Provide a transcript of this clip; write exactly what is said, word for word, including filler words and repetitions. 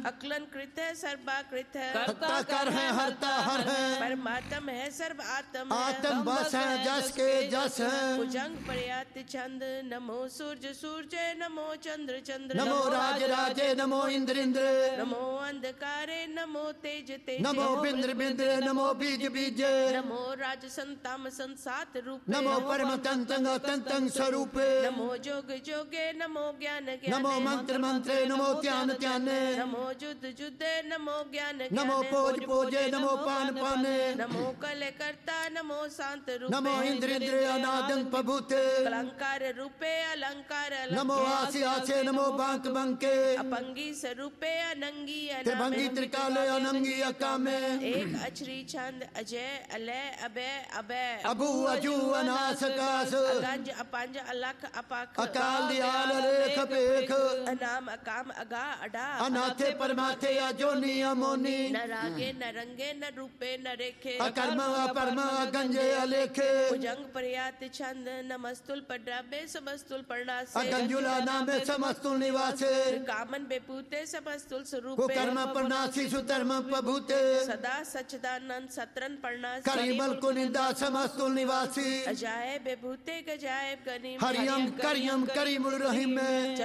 अक्लन कृत है सर्वाकृत है, कर्ता कर है हरता हर है, परमात्म है सर्व आत्म आत्म बस है जस के जस है, भुजंग पर्यात छंद, नमो सूर्य सूर्य, नमो चंद्र चंद्र, नमो राज राजे, नमो इंद्र इंद्र, नमो अंधकारे, नमो तेज तेज, नमो बिंद्र बिंद्र, नमो बीज बीज, नमो राज संताम संसात रूप, नमो परम तंतंग तंतंग स्वरूप, नमो जोग जोगे, नमो ज्ञान ज्ञान, नमो मंत्र मंत्रे, नमो ध्यान ध्यान, नमो जुद्ध जुद्ध, नमो ज्ञान ज्ञान, नमो पोज पोजे, नमो पान पाने, नमो कल कर्ता, नमो शांत रूप, नमो इंद्र इंद्र अनादं प्रभुते, अलंकार रूपे अलंकार, नमो आसे आसे, नमो बांक बंके, अपंगी स्वरूपे अनंगी त्रिभंगी त्रिकाले अनंगी अकामे, एक अक्षरी छंद, अजय अलय अभय अभय, अभु अजू अनास कास, अगंज अपंज अलख अपाख, अकाल दियाल रेख पेख, अनाम अकाम अगा अडा, अनाथे परमाथे अजोनी अमोनी, न रागे न रंगे न रूपे न रेखे, अकर्म अपरम अगंजे अलेखे, भुजंग पर्यात छंद, नमस्तुल पड्राबे समस्तुल पर्णासे, अगंजुला नामे समस्तुल निवासे, कामन बेपूते समस्तुल स्वरूपे, कुकर्म प्रणासी सुधर्म प्रभुते, सदा सच्चिदानंद सत्रन पर्णासी, करिमल कुनिंदा समस्तुल निवासी, अजाय बेभूते गजाय गनीम, हरियम करियम करीमुल रहीम में